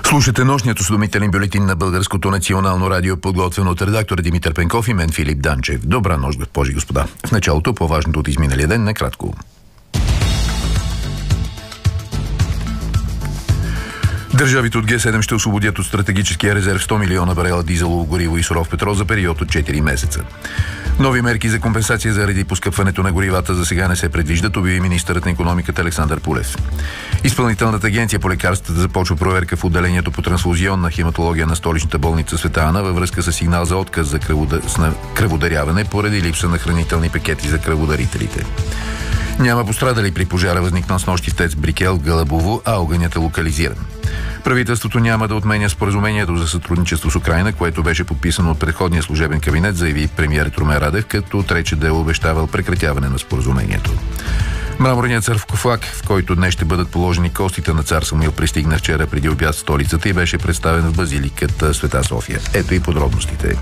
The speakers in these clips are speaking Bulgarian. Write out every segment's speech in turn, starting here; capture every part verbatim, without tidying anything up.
Слушате нощният осведомителен бюлетин на Българското национално радио, подготвен от редактора Димитър Пенков и мен Филип Данчев. Добра нощ, госпожи и господа. В началото по-важното от изминалия ден, накратко. Държавите от Ге седем ще освободят от стратегическия резерв сто милиона барела дизелово гориво и суров петрол за период от четири месеца. Нови мерки за компенсация заради поскъпването на горивата за сега не се предвиждат, обяви министърът на икономиката Александър Пулев. Изпълнителната агенция по лекарствата започва проверка в отделението по трансфузионна хематология на столичната болница Света Ана във връзка с сигнал за отказ за кръводаряване поради липса на хранителни пакети за кръводарителите. Няма пострадали при пожара, възникнал с нощи в ТЕЦ Брикел, Гълъбово, а огънят е локализиран. Правителството няма да отменя споразумението за сътрудничество с Украйна, което беше подписано от предходния служебен кабинет, заяви премиерът Румен Радев, като отрече да е обещавал прекратяване на споразумението. Мраморният саркофаг, в който днес ще бъдат положени костите на цар Самуил, пристигна вчера преди обяд в столицата и беше представен в базиликата Света София. Ето и подробностите.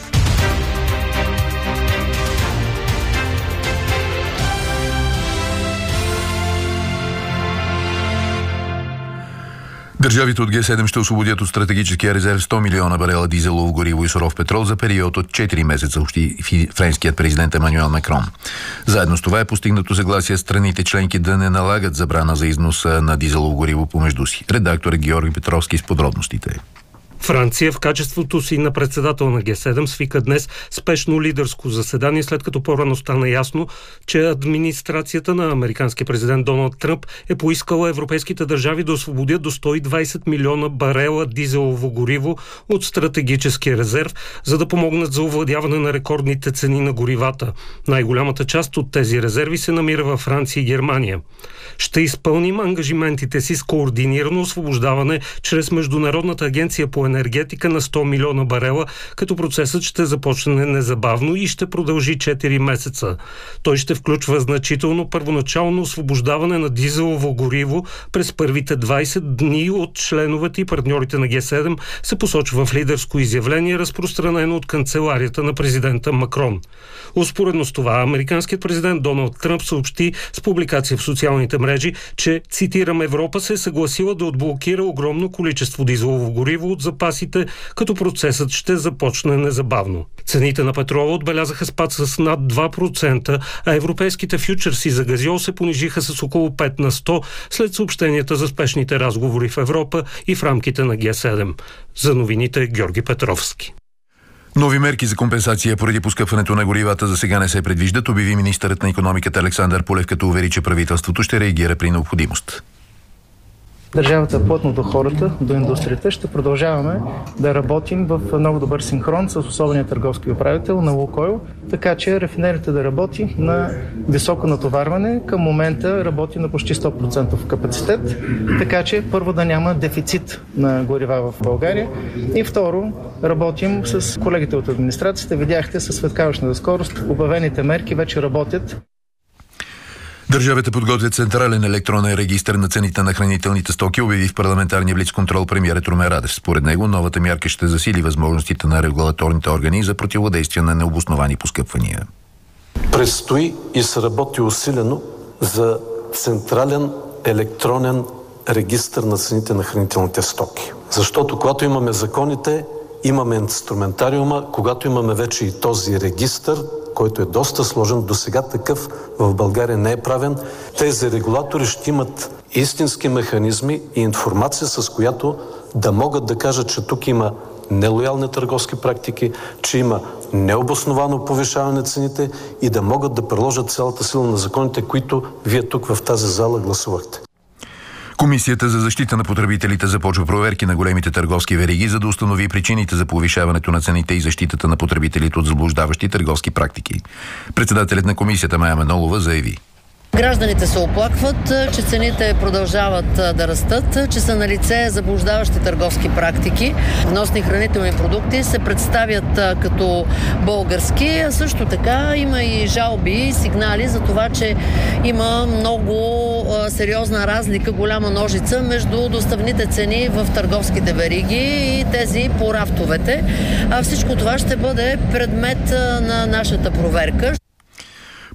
Държавите от Ге седем ще освободят от стратегическия резерв сто милиона барела дизелово гориво и суров петрол за период от четири месеца, съобщи френският президент Емануел Макрон. Заедно с това е постигнато съгласие страните членки да не налагат забрана за износа на дизелово гориво помежду си. Редактор Георги Петровски с подробностите. Франция в качеството си на председател на Ге седем свика днес спешно лидерско заседание, след като по-рано стана ясно, че администрацията на американския президент Доналд Тръмп е поискала европейските държави да освободят до сто и двадесет милиона барела дизелово гориво от стратегическия резерв, за да помогнат за овладяване на рекордните цени на горивата. Най-голямата част от тези резерви се намира във Франция и Германия. Ще изпълним ангажиментите си с координирано освобождаване чрез Международната агенция по енергетика на сто милиона барела, като процесът ще започне незабавно и ще продължи четири месеца. Той ще включва значително първоначално освобождаване на дизелово гориво през първите двадесет дни от членовете и партньорите на Ге седем, се посочва в лидерско изявление, разпространено от канцеларията на президента Макрон. Успоредно с това, американският президент Доналд Тръмп съобщи с публикация в социалните мрежи, че, цитирам, Европа се е съгласила да отблокира огромно количество дизелово гориво от запасите, като процесът ще започне незабавно. Цените на петрола отбелязаха спад с над два процента, а европейските фючерси за газьол се понижиха с около пет на сто след съобщенията за спешните разговори в Европа и в рамките на Ге седем. За новините Георги Петровски. Нови мерки за компенсация поради поскъпването на горивата за сега не се предвиждат, обяви министърът на икономиката Александър Пулев, като увери, че правителството ще реагира при необходимост. Държавата е плътно до хората, до индустрията. Ще продължаваме да работим в много добър синхрон с особения търговски управител на Лукойл, така че рафинерията да работи на високо натоварване. Към момента работи на почти сто процента капацитет, така че първо да няма дефицит на горива в България и второ работим с колегите от администрацията. Видяхте със светкаващата скорост, обявените мерки вече работят. Държавата подготвя централен електронен регистър на цените на хранителните стоки, обяви в парламентарния блицконтрол премиерът Румен Радев. Според него новата мярка ще засили възможностите на регулаторните органи за противодействие на необосновани поскъпвания. Предстои и се работи усилено за централен електронен регистър на цените на хранителните стоки. Защото когато имаме законите, имаме инструментариума, когато имаме вече и този регистър, който е доста сложен, до сега такъв в България не е правен, тези регулатори ще имат истински механизми и информация, с която да могат да кажат, че тук има нелоялни търговски практики, че има необосновано повишаване на цените и да могат да приложат цялата сила на законите, които вие тук в тази зала гласувахте. Комисията за защита на потребителите започва проверки на големите търговски вериги, за да установи причините за повишаването на цените и защитата на потребителите от заблуждаващи търговски практики. Председателят на комисията Мая Манолова заяви: Гражданите се оплакват, че цените продължават да растат, че са налице заблуждаващи търговски практики. Вносни хранителни продукти се представят като български, а също така има и жалби и сигнали за това, че има много сериозна разлика, голяма ножица между доставните цени в търговските вериги и тези по рафтовете. А всичко това ще бъде предмет на нашата проверка.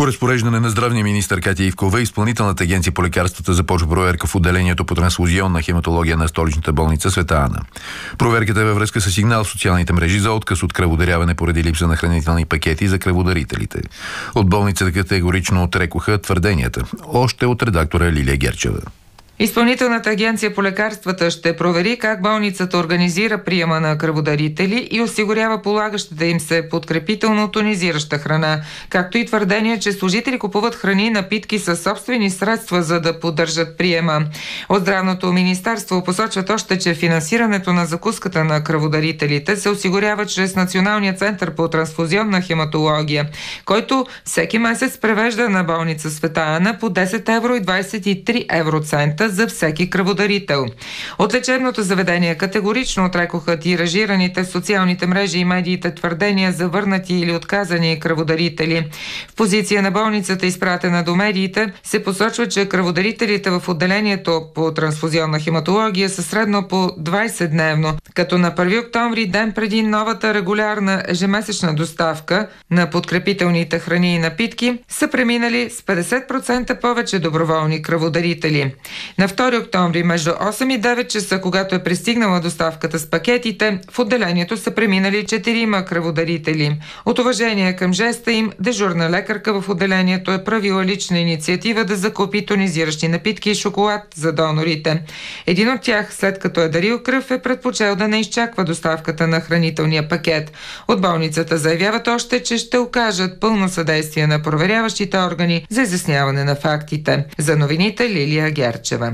По разпореждане на здравния министър Катя Ивкова, Изпълнителната агенция по лекарствата започва проверка в отделението по трансфузионна хематология на столичната болница Света Ана. Проверката е във връзка с сигнал в социалните мрежи за отказ от кръводаряване поради липса на хранителни пакети за кръводарителите. От болницата категорично отрекоха твърденията. Още от редактора Лилия Герчева. Изпълнителната агенция по лекарствата ще провери как болницата организира приема на кръводарители и осигурява полагащата им се подкрепително-тонизираща храна, както и твърдение, че служители купуват храни и напитки със собствени средства, за да поддържат приема. От Здравното министерство посочват още, че финансирането на закуската на кръводарителите се осигурява чрез Националния център по трансфузионна хематология, който всеки месец превежда на болница Света Ана по десет евро и двадесет и три евроцента за всеки кръводарител. От лечебното заведение категорично отрекоха тиражираните в социалните мрежи и медиите твърдения за върнати или отказани кръводарители. В позиция на болницата, изпратена до медиите, се посочва, че кръводарителите в отделението по трансфузионна хематология са средно по двадесет дневно, като на първи октомври, ден преди новата регулярна ежемесечна доставка на подкрепителните храни и напитки, са преминали с петдесет процента повече доброволни кръводарители. На втори октомври между осем и девет часа, когато е пристигнала доставката с пакетите, в отделението са преминали четирима кръводарители. От уважение към жеста им, дежурна лекарка в отделението е правила лична инициатива да закупи тонизиращи напитки и шоколад за донорите. Един от тях, след като е дарил кръв, е предпочел да не изчаква доставката на хранителния пакет. От болницата заявяват още, че ще окажат пълно съдействие на проверяващите органи за изясняване на фактите. За новините Лилия Герчева.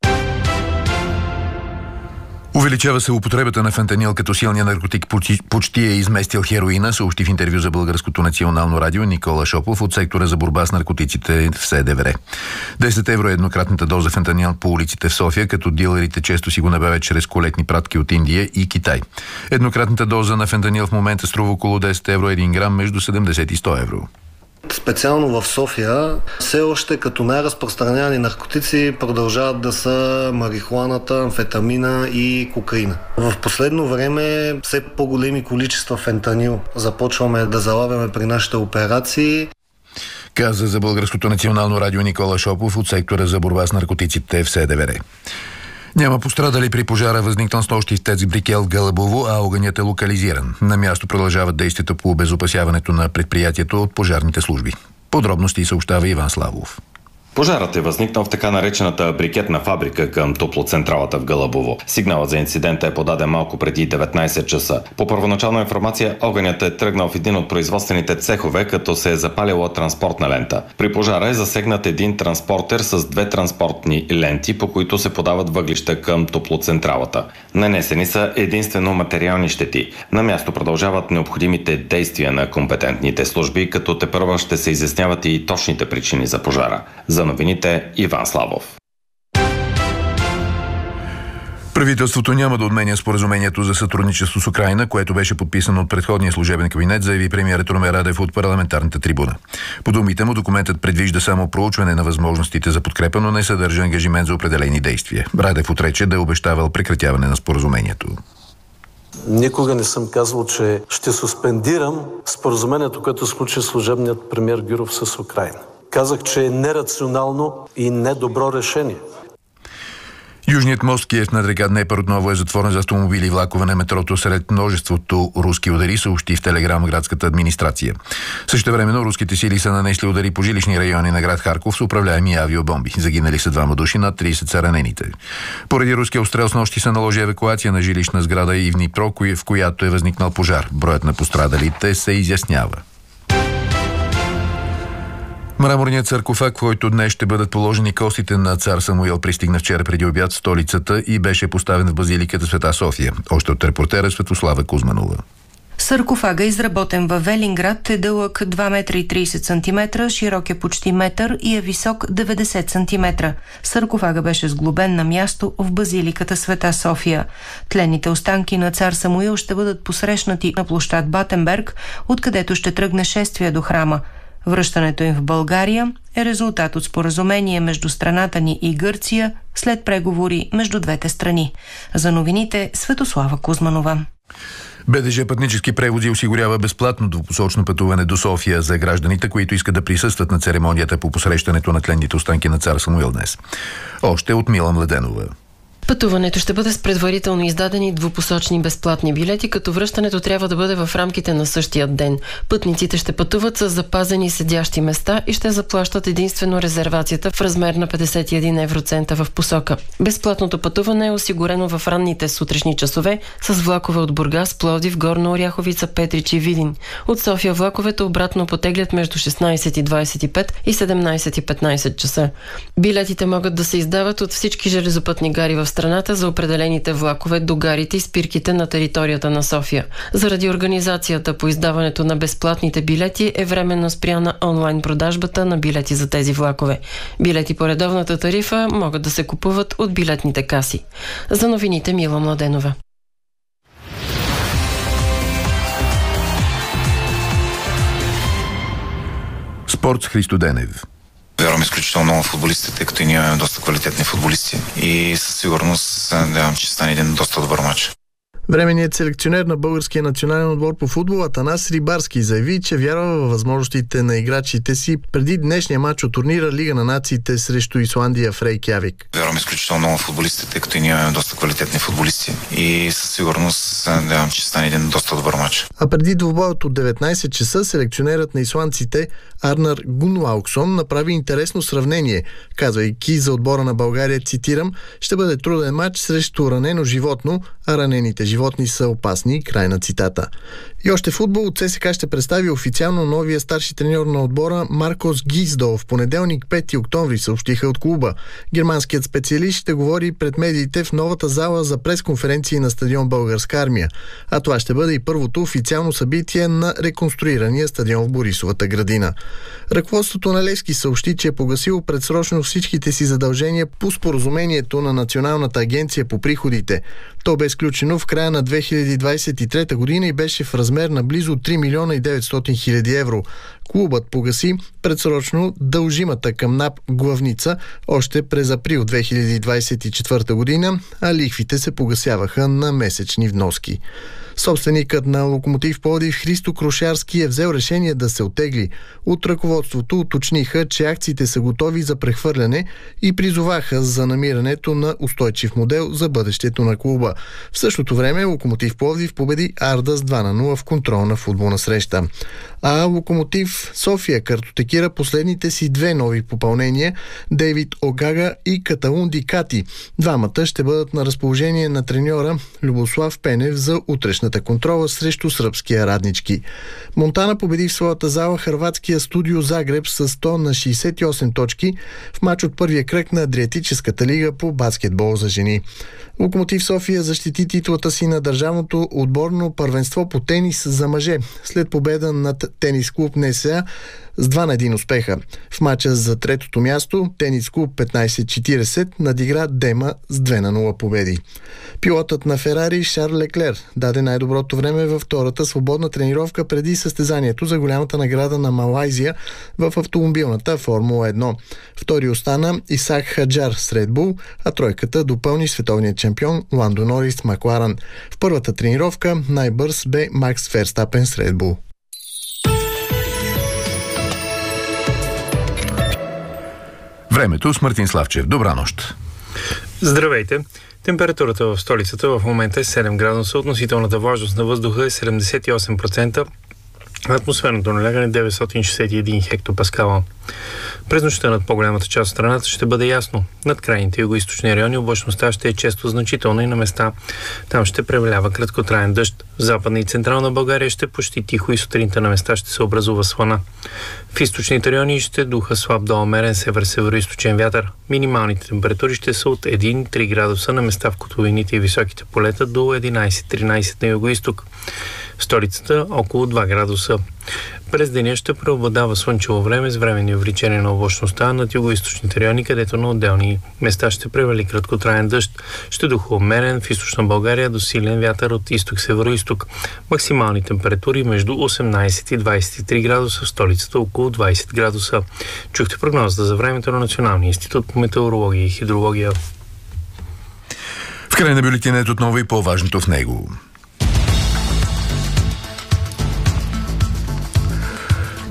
Увеличава се употребата на фентанил, като силният наркотик почти, почти е изместил хероина, съобщи в интервю за Българското национално радио Никола Шопов от сектора за борба с наркотиците в СДВР. десет евро е еднократната доза фентанил по улиците в София, като дилерите често си го набавят чрез колетни пратки от Индия и Китай. Еднократната доза на фентанил в момента струва около десет евро, един грам между седемдесет и сто евро. Специално в София все още като най-разпространявани наркотици продължават да са марихуаната, амфетамина и кокаина. В последно време все по-големи количества фентанил започваме да залавяме при нашите операции. Каза за Българското национално радио Никола Шопов от сектора за борба с наркотиците в СДВР. Няма пострадали при пожара, възникнал снощи в ТЕЦ Брикел в Гълъбово, а огънят е локализиран. На място продължават действията по обезопасяването на предприятието от пожарните служби. Подробности съобщава Иван Славов. Пожарът е възникнал в така наречената брикетна фабрика към топлоцентралата в Гълъбово. Сигналът за инцидента е подаден малко преди деветнайсет часа. По първоначална информация, огънят е тръгнал в един от производствените цехове, като се е запалила транспортна лента. При пожара е засегнат един транспортер с две транспортни ленти, по които се подават въглища към топлоцентралата. Нанесени са единствено материални щети. На място продължават необходимите действия на компетентните служби, като тепърва ще се изясняват и точните причини за пожара. За новините Иван Славов. Правителството няма да отменя споразумението за сътрудничество с Украйна, което беше подписано от предходния служебен кабинет, заяви премиерът Румен Радев от парламентарната трибуна. По думите му, документът предвижда само проучване на възможностите за подкрепа, но не съдържа ангажимент за определени действия. Радев отрече да е обещавал прекратяване на споразумението. Никога не съм казвал, че ще суспендирам споразумението, което сключи служебният премиер Гюров с Украйна. Казах, че е нерационално и недобро решение. Южният мост Киев над река Днепър отново е затворен за автомобили и влакове на метрото сред множеството руски удари, съобщи в Телеграм градската администрация. Същевременно руските сили са нанесли удари по жилищни райони на град Харков с управляеми авиобомби. Загинали са двама души, над трийсет са ранените. Поради руския обстрел с нощи се наложи евакуация на жилищна сграда и в Днипро, в която е възникнал пожар. Броят на пострадалите се изяснява. Мраморният саркофаг, в който днес ще бъдат положени костите на цар Самуил, пристигна вчера преди обяд в столицата и беше поставен в базиликата Света София. Още от репортера Светослава Кузманова. Саркофага, изработен във Велинград, е дълъг два метра и трийсет сантиметра, широк е почти метър и е висок деветдесет сантиметра. Саркофага беше сглобен на място в базиликата Света София. Тленните останки на цар Самуил ще бъдат посрещнати на площад Батенберг, откъдето ще тръгне шествие до храма. Връщането им в България е резултат от споразумение между страната ни и Гърция след преговори между двете страни. За новините Светослава Кузманова. БДЖ Пътнически превози осигурява безплатно двупосочно пътуване до София за гражданите, които искат да присъстват на церемонията по посрещането на тленните останки на цар Самуил днес. Още от Мила Младенова. Пътуването ще бъде с предварително издадени двупосочни безплатни билети, като връщането трябва да бъде в рамките на същия ден. Пътниците ще пътуват с запазени седящи места и ще заплащат единствено резервацията в размер на петдесет и един евроцента в посока. Безплатното пътуване е осигурено в ранните сутрешни часове с влакове от Бургас, Пловдив, Горна Оряховица, Петрич и Видин. От София влаковете обратно потеглят между шестнайсет и двайсет и пет и седемнайсет и петнайсет часа. Билетите могат да се издават от всички железопътни гари в страната за определените влакове до гарите и спирките на територията на София. Заради организацията по издаването на безплатните билети е временно спряна онлайн продажбата на билети за тези влакове. Билети по редовната тарифа могат да се купуват от билетните каси. За новините Мила Младенова. Спорт с Христо Денев. Вярвам изключително много футболистите, тъй като и ние имаме доста квалитетни футболисти и със сигурност се надявам, че стане един доста добър матч. Временният селекционер на българския национален отбор по футбол Атанас Рибарски заяви, че вярва във възможностите на играчите си преди днешния матч от турнира Лига на нациите срещу Исландия в Рейкявик. Вярвам изключително много футболистите, тъй като и ние имаме доста квалитетни футболисти и със сигурност се надявам, че стане един доста добър матч. А преди двубоят от деветнайсет часа селекционерът на исландците Арнар Гунлауксон направи интересно сравнение, казвайки за отбора на България, цитирам: "Ще бъде труден матч срещу ранено животно, а ранените животни са опасни", край на цитата. И още футбол. От ЦСКА ще представи официално новия старши треньор на отбора Маркос Гиздол. В понеделник, пети октомври, съобщиха от клуба. Германският специалист ще говори пред медиите в новата зала за пресконференции на стадион Българска армия. А това ще бъде и първото официално събитие на реконструирания стадион в Борисовата градина. Ръководството на Левски съобщи, че е погасило предсрочно всичките си задължения по споразумението на Националната агенция по приходите. То бе сключено в края на две хиляди двайсет и трета година и беше в размер на близо три милиона и деветстотин хиляди евро. Клубът погаси предсрочно дължимата към НАП главница още през април две хиляди двайсет и четвърта година, а лихвите се погасяваха на месечни вноски. Собственикът на Локомотив Пловдив Христо Крушарски е взел решение да се оттегли. От ръководството уточниха, че акциите са готови за прехвърляне и призоваха за намирането на устойчив модел за бъдещето на клуба. В същото време Локомотив Пловдив победи Арда с два на нула в контролна футболна среща. А Локомотив София картотекира последните си две нови попълнения – Дейвид Огага и Каталун Дикати. Двамата ще бъдат на разположение на треньора Любослав Пенев за утрешната контрола срещу сръбския Раднички. Монтана победи в своята зала хърватския Студио Загреб с сто на шейсет и осем точки в мач от първия кръг на Адриатическата лига по баскетбол за жени. Локомотив София защити титлата си на държавното отборно първенство по тенис за мъже след победа над тенис клуб НСА с два на един успеха. В мача за третото място тенис клуб петнайсет четирийсет надигра Дема с две на нула победи. Пилотът на Ферари Шарл Леклер даде най-доброто време във втората свободна тренировка преди състезанието за голямата награда на Малайзия в автомобилната Формула едно. Втори остана Исак Хаджар с Ред Бул, а тройката допълни световният чемпион Ландо Норис с Макларен. В първата тренировка най-бърз бе Макс Ферстапен с Ред Бул. Времето с Мартин Славчев. Добра нощ. Здравейте! Температурата в столицата в момента е седем градуса, относителната влажност на въздуха е седемдесет и осем процента, атмосферното налягане деветстотин шейсет и един хектопаскала. През нощта над по-голямата част от страната ще бъде ясно. Над крайните югоизточни райони облачността ще е често значителна и на места там ще превалява краткотраен дъжд. В Западна и Централна България ще почти тихо и сутринта на места ще се образува слана. В източните райони ще духа слаб до умерен север-североизточен вятър. Минималните температури ще са от един до три градуса на места в котловините и високите полета до единайсет-тринайсет на югоизток. В столицата около два градуса. През деня ще преобладава слънчево време с временни увеличения на облачността над югоизточните райони, където на отделни места ще превали краткотраен дъжд. Ще духа умерен в източна България до силен вятър от изток-североизток. Максимални температури между осемнайсет и двайсет и три градуса, в столицата около двайсет градуса. Чухте прогнозата за времето на Националния институт по метеорология и хидрология. В край на бюлетинът отново и по-важното в него.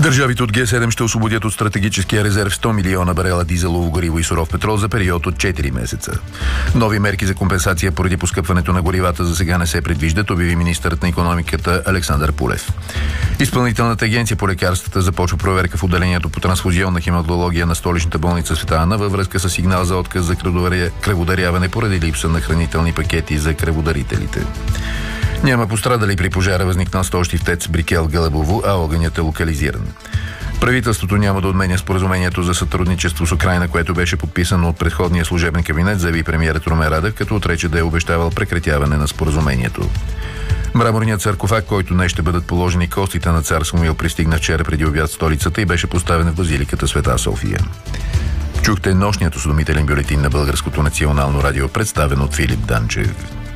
Държавите от Ге седем ще освободят от стратегическия резерв сто милиона барела дизелово гориво и суров петрол за период от четири месеца. Нови мерки за компенсация поради поскъпването на горивата за сега не се предвиждат, обяви министърът на икономиката Александър Пулев. Изпълнителната агенция по лекарствата започва проверка в отделението по трансфузионна хематология на столичната болница Света Анна във връзка с сигнал за отказ за кръводаряване поради липса на хранителни пакети за кръводарителите. Няма пострадали при пожара, възникнал с тощи в ТЕЦ Брикел Гълъбово, а огънят е локализиран. Правителството няма да отменя споразумението за сътрудничество с Украйна, което беше подписано от предходния служебен кабинет, заяви премиерът Румен Радев, като отрече да е обещавал прекратяване на споразумението. Мраморният саркофаг, който днес ще бъдат положени костите на цар Самуил, пристигна вчера преди обяд в столицата и беше поставен в базиликата Света София. Чухте нощният осведомителен бюлетин на Българското национално радио, представен от Филип Данчев.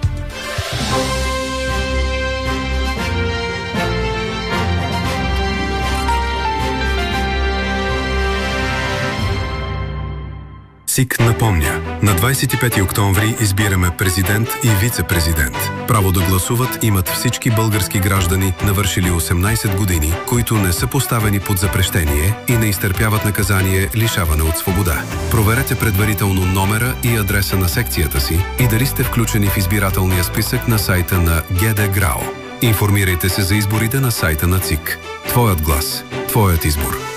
СИК напомня, на двадесет и пети октомври избираме президент и вице-президент. Право да гласуват имат всички български граждани, навършили осемнадесет години, които не са поставени под запрещение и не изтърпяват наказание лишаване от свобода. Проверете предварително номера и адреса на секцията си и дали сте включени в избирателния списък на сайта на ГД ГРАО. Информирайте се за изборите на сайта на ЦИК. Твоят глас, твоят избор.